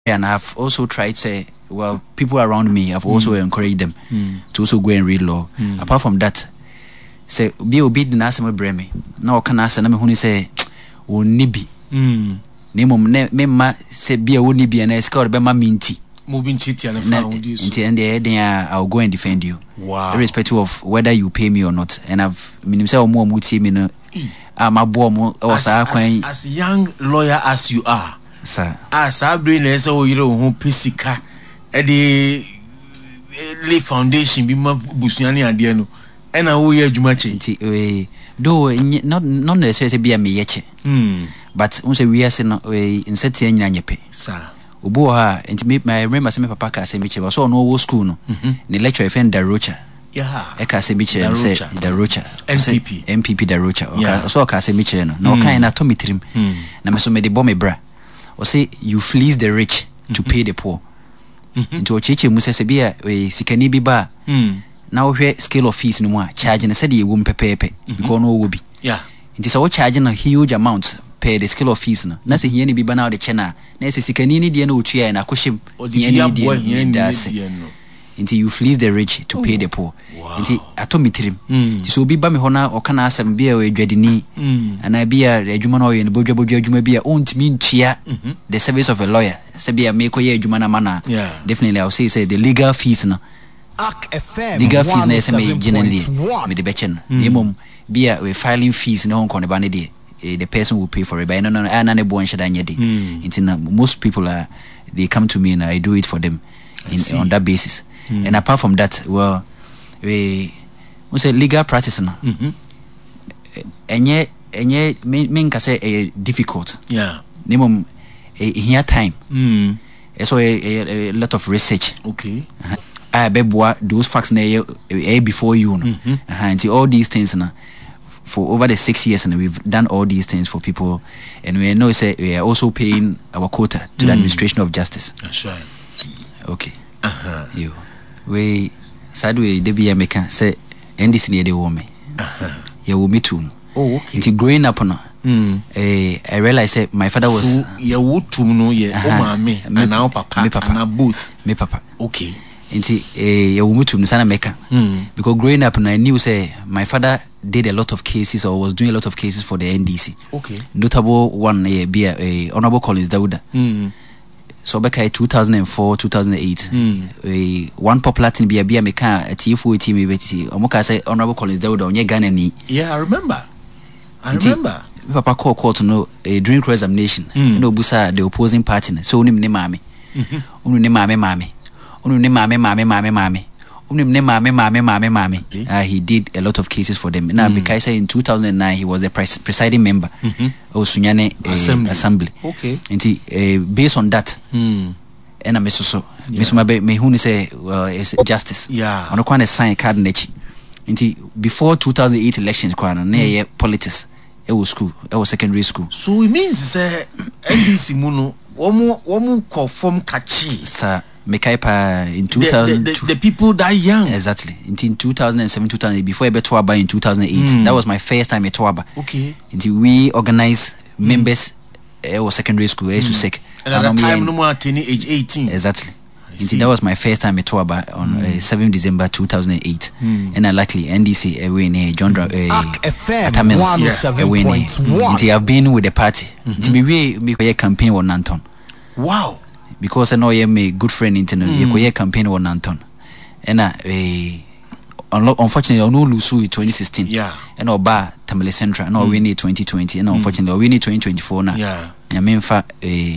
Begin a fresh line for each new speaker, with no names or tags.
And I've also tried to people around me, I've also encouraged them to also go and read law. Apart from that, say be obedient na asem breme. Na o kana ase na me hunu say wonni bi. Ne mom me ma say be wonni bi na eska be ma minti.
Moving city and found you.
I'll go and defend you.
Wow.
Irrespective of whether you pay me or not. And I've say more muti me no. My boy
as young lawyer as you are.
Sir.
As I bring as oh you know pisika at the lay foundation be my busiani and diano. And I will hear Jumachi.
Though not necessarily be a me yeche. But once we are saying in setting yanyape.
Sir.
Uboha and I remember some papa Casemiche was on no school no. The lecture offend the Rocha.
Yeah.
Casemiche and said the Rocha. MPP the Rocha. Okay. So Casemiche no kind of tomitrim. Namaso made the bomb bra. Or say you fleece the rich to pay the poor. Into a chichi musa sebia we sikani biba. Now we scale of fees no more. Charging a said you won't pay because no will be.
Yeah.
It is all charging a huge amount. Pay the scale of fees no. Na say here ni biba na the chena. Na say sikani ni die na utua na akoshim. Until you fleece the rich to pay the poor. Until atomitrim. So biba me hona o kana asem bia we dwadini. And I be a adwuma no ye no bodwa adwuma bia ontimi ntua the service of a lawyer. Say bia me koye adwuma na mana. Definitely I'll say the legal fees no. Legal fees na say me generally me the bechen. Emom bia we filing fees no on ba ne de. The person will pay for it, but most people they come to me and I do it for them on that basis. And apart from that, we say legal practice now. And men can say difficult.
Yeah.
Minimum here time. So a lot of research.
Okay.
I beboa those facts before you know. And all these things now. For over the 6 years, and we've done all these things for people, and we know say we are also paying our quota to the administration of justice.
That's right.
Okay. You we sadly they be American say and this near the woman. Yeah, we me too.
Oh, okay.
Until growing up now, I realized that my father was
so yeah, would to know yeah, me now papa, and both
me papa.
Okay.
Until sana meka because growing up I knew say my father did a lot of cases or was doing a lot of cases for the NDC.
Okay.
Notable one be a Honorable Collins Dauda. So back in 2004 2008 one popular thing be a meka a TFO team omoka say Honorable Collins Dauda onye Ghana ni.
Yeah, I remember
papa call court no a during examination no busa the opposing party so unim ne mame he did a lot of cases for them. Now because in 2009 he was a presiding member of Sunyane Assembly.
Okay.
And based on that and I so me who say it's justice.
Yeah.
On a sign card nechi. Before 2008 elections na politics it was school, it was secondary school.
So it means say NDC muno omu ko form kachi.
Sir Mekaipa in 2000
the people that young.
Exactly. In 2007 2008 before I Toaba in 2008 that was my first time at Toaba.
Okay.
Until we organized members or secondary school to sec.
And at that time no more age 18.
Exactly. Until that was my first time at Toaba on 7th December 2008. And I luckily NDC win John Atamils win. Until I've been with the party. Until we a campaign on Nanton.
Wow.
Because I know you're my good friend in the campaign on Nanton. And unfortunately, I no lose 2016.
Yeah.
And Oba Tamale Central, and we need 2020, and unfortunately, we need 2024 now.
Yeah.
I mean,